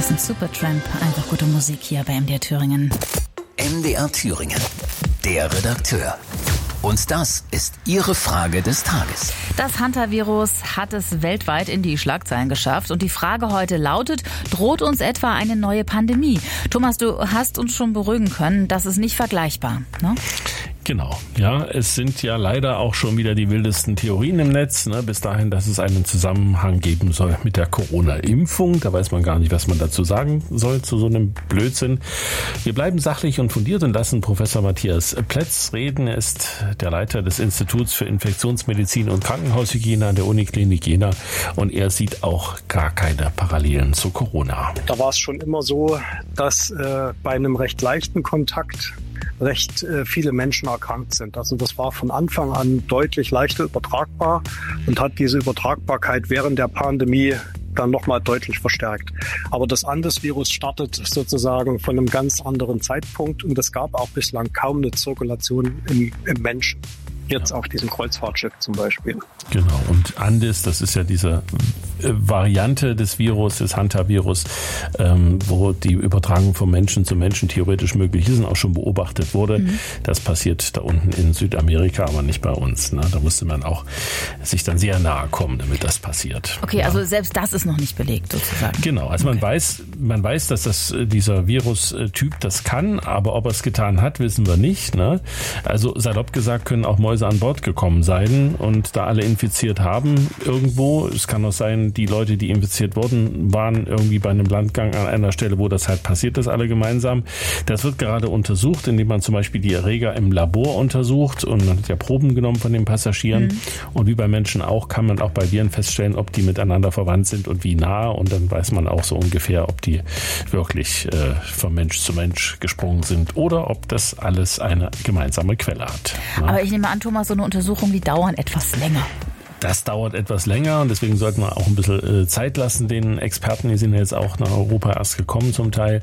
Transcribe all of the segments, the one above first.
sind Supertramp. Einfach gute Musik hier bei MDR Thüringen. MDR Thüringen, der Redakteur. Und das ist Ihre Frage des Tages. Das Hantavirus hat es weltweit in die Schlagzeilen geschafft. Und die Frage heute lautet, droht uns etwa eine neue Pandemie? Thomas, du hast uns schon beruhigen können, das ist nicht vergleichbar, ne? Genau, ja, es sind ja leider auch schon wieder die wildesten Theorien im Netz, bis dahin, dass es einen Zusammenhang geben soll mit der Corona-Impfung. Da weiß man gar nicht, was man dazu sagen soll, zu so einem Blödsinn. Wir bleiben sachlich und fundiert und lassen Professor Matthias Plätz reden. Er ist der Leiter des Instituts für Infektionsmedizin und Krankenhaushygiene an der Uniklinik Jena und er sieht auch gar keine Parallelen zu Corona. Da war es schon immer so, dass bei einem recht leichten Kontakt recht viele Menschen erkrankt sind. Also das war von Anfang an deutlich leichter übertragbar und hat diese Übertragbarkeit während der Pandemie dann nochmal deutlich verstärkt. Aber das Andes-Virus startet sozusagen von einem ganz anderen Zeitpunkt und es gab auch bislang kaum eine Zirkulation im Menschen. Jetzt auf diesem Kreuzfahrtschiff zum Beispiel. Genau, und Andes, das ist ja diese Variante des Virus, des Hantavirus, wo die Übertragung von Menschen zu Menschen theoretisch möglich ist und auch schon beobachtet wurde. Das passiert da unten in Südamerika, aber nicht bei uns. Ne? Da musste man auch sich dann sehr nahe kommen, damit das passiert. Okay, ja. Also selbst das ist noch nicht belegt sozusagen. Genau, also okay. man weiß, dass dieser Virustyp das kann, aber ob er es getan hat, wissen wir nicht. Ne? Also salopp gesagt können auch Mäuse an Bord gekommen sein und da alle infiziert haben irgendwo. Es kann auch sein, die Leute, die infiziert wurden, waren irgendwie bei einem Landgang an einer Stelle, wo das halt passiert ist, alle gemeinsam. Das wird gerade untersucht, indem man zum Beispiel die Erreger im Labor untersucht und man hat ja Proben genommen von den Passagieren. Und wie bei Menschen auch, kann man auch bei Viren feststellen, ob die miteinander verwandt sind und wie nah. Und dann weiß man auch so ungefähr, ob die wirklich von Mensch zu Mensch gesprungen sind oder ob das alles eine gemeinsame Quelle hat. Ja. Aber ich nehme an, Thomas, so eine Untersuchung, die dauern etwas länger. Das dauert etwas länger und deswegen sollten wir auch ein bisschen Zeit lassen den Experten. Die sind jetzt auch nach Europa erst gekommen zum Teil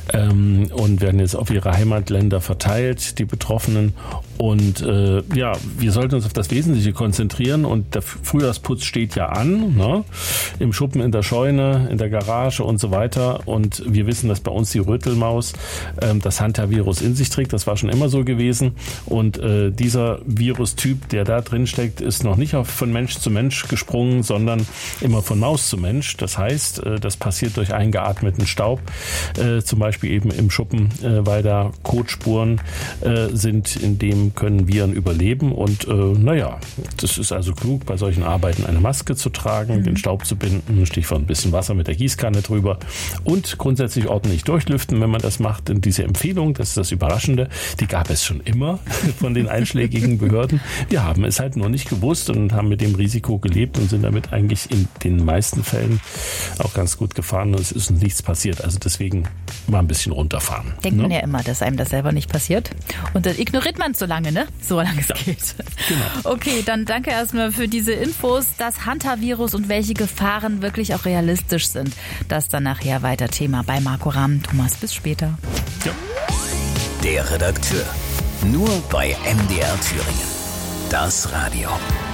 und werden jetzt auf ihre Heimatländer verteilt, die Betroffenen. Und wir sollten uns auf das Wesentliche konzentrieren und der Frühjahrsputz steht ja an, ne? Im Schuppen, in der Scheune, in der Garage und so weiter. Und wir wissen, dass bei uns die Rötelmaus das Hantavirus in sich trägt. Das war schon immer so gewesen. Und dieser Virustyp, der da drin steckt, ist noch nicht von Mensch zu Mensch gesprungen, sondern immer von Maus zu Mensch. Das heißt, das passiert durch eingeatmeten Staub, zum Beispiel eben im Schuppen, weil da Kotspuren sind, in dem können Viren überleben. Und das ist also klug, bei solchen Arbeiten eine Maske zu tragen, den Staub zu binden, Stichwort ein bisschen Wasser mit der Gießkanne drüber und grundsätzlich ordentlich durchlüften, wenn man das macht. Und diese Empfehlung, das ist das Überraschende, die gab es schon immer von den einschlägigen Behörden. Wir haben es halt nur nicht gewusst und haben mit dem Risiko gelebt und sind damit eigentlich in den meisten Fällen auch ganz gut gefahren und es ist nichts passiert. Also deswegen mal ein bisschen runterfahren. Denkt man ja immer, dass einem das selber nicht passiert. Und dann ignoriert man es so lange, ne? So lange es geht. Genau. Okay, dann danke erstmal für diese Infos. Das Hantavirus und welche Gefahren wirklich auch realistisch sind. Das dann nachher weiter Thema bei Marco Ramm. Thomas, bis später. Ja. Der Redakteur. Nur bei MDR Thüringen. Das Radio.